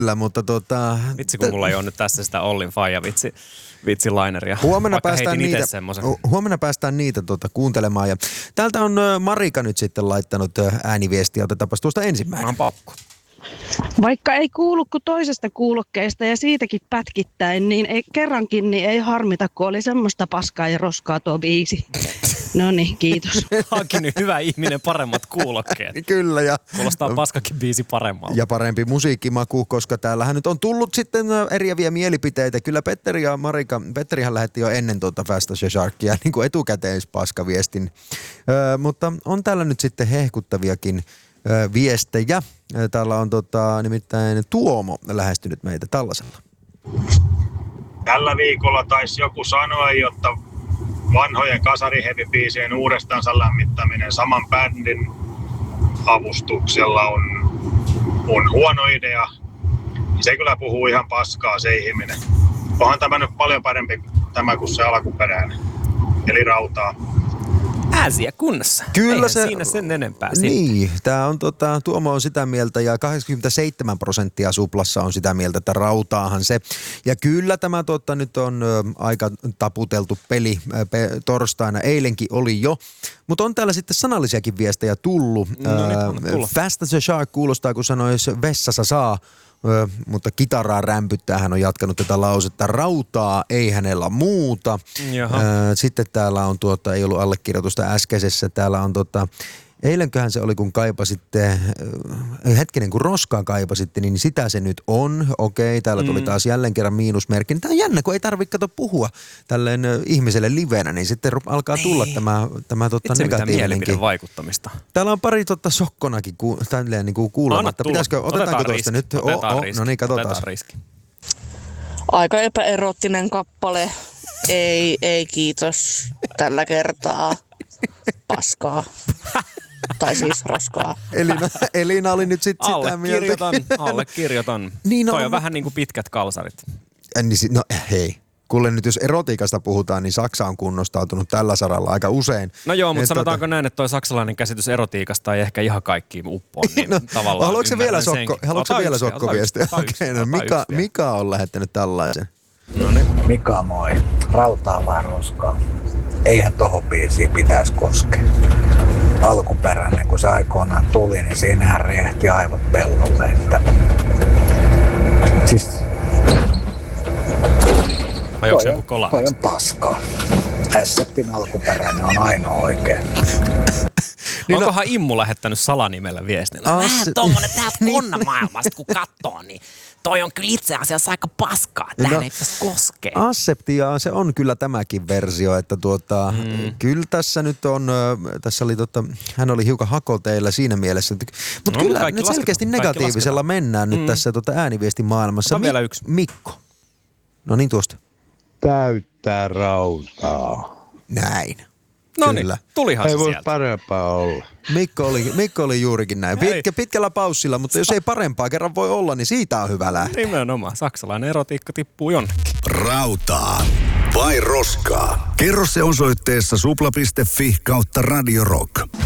Kyllä, mutta Vitsi, kun mulla ei ole nyt tässä sitä Ollin faija vitsilaineria. Huomenna päästään niitä kuuntelemaan. Ja täältä on Marika nyt sitten laittanut ääniviestiä. Otetaanpas tuosta ensimmäinen. On pakko. Vaikka ei kuulu kuin toisesta kuulokkeesta ja siitäkin pätkittäin, niin kerrankin ei harmita, kun oli semmoista paskaa ja roskaa tuo biisi. No niin, kiitos. Hankin hyvä ihminen paremmat kuulokkeet. Kyllä. Ja kuulostaa paskakin biisi paremmalta. Ja parempi musiikkimaku, koska täällähän nyt on tullut sitten eriäviä mielipiteitä. Kyllä Petteri ja Marika, Petterihän lähetti jo ennen Fast as a Sharkia niin kuin etukäteispaskaviestin. Mutta on täällä nyt sitten hehkuttaviakin viestejä. Täällä on nimittäin Tuomo lähestynyt meitä tällaisella. Tällä viikolla taisi joku sanoa, jotta vanhojen kasarihevibiisien uudestaansa lämmittäminen saman bändin avustuksella on huono idea. Se kyllä puhuu ihan paskaa, se ihminen. Onhan tämä nyt paljon parempi tämä kuin se alkuperäinen, eli Rautaa. Ääsiä kunnossa. Kyllä eihän se siinä sen enempää. Niin, tämä on Tuomo on sitä mieltä ja 87% Suplassa on sitä mieltä, että Rautaahan se. Ja kyllä tämä nyt on aika taputeltu peli torstaina, eilenkin oli jo. Mutta on täällä sitten sanallisiakin viestejä tullut. Fast as a Shark kuulostaa, kun sanoisi vessassa saa. Mutta kitaraa rämpyttää, hän on jatkanut tätä lausetta. Rautaa ei hänellä muuta. Sitten täällä on ei ollut allekirjoitusta äskeisessä. Täällä on eilenköhän se oli, kun kaipasitte, kun roskaa kaipasitte, niin sitä se nyt on. Okei, täällä tuli taas jälleen kerran miinusmerkki. Tämä on jännä, kun ei tarvitse puhua tälleen ihmiselle livenä, niin sitten alkaa tulla tämä negatiivinenkin vaikuttamista. Täällä on pari sokkonakin tälleen niin kuin kuulematta. Otetaanko tuosta nyt? No niin, katsotaan. Aika epäeroottinen kappale. Ei kiitos tällä kertaa. Paskaa. Tai siis roskaa. Elina oli nyt sitten sitä mieltä. Allekirjoitan. Niin, toi on vähän niin kuin pitkät kalsarit. No hei. Kuule nyt, jos erotiikasta puhutaan, niin Saksa on kunnostautunut tällä saralla aika usein. No joo, mutta sanotaanko näin, että toi saksalainen käsitys erotiikasta ei ehkä ihan kaikkiin uppoon. Niin no, tavallaan haluatko se vielä sokkoviestiä? Okei, no Mika on lähettänyt tällaisen. No niin. Mika, moi. Rautaa vai roskaa? Eihän tohon biisiin pitäisi koskea. Alkuperäinen, kun se aikoinaan tuli, niin siinähän riehti aivot pellolle. Siis toi on paskaa. Assettin alkuperäinen on ainoa oikein. Onkohan Immu lähettänyt salanimellä viestillä? Vähän tommonen täältä konnamaailmasta kun katsoo, niin toi on kyllä itse asiassa aika paskaa. Tähän ei pitäisi koskea. Aseptia, se on kyllä tämäkin versio, että kyllä tässä nyt on, tässä oli hän oli hiukan hakoteilla siinä mielessä. Mutta kyllä nyt selkeästi negatiivisella mennään nyt tässä ääniviestin maailmassa. On vielä yksi. Mikko. No niin tuosta. Täyttää rautaa. Näin. No niin, tulihan ei se voi sieltä. parempaa olla. Mikko oli juurikin näin. Pitkällä paussilla, mutta jos ei parempaa kerran voi olla, niin siitä on hyvä lähteä. Nimenomaan. Saksalainen erotiikka tippuu jonnekin. Rautaa vai roskaa? Kerro se osoitteessa supla.fi/Radio Rock.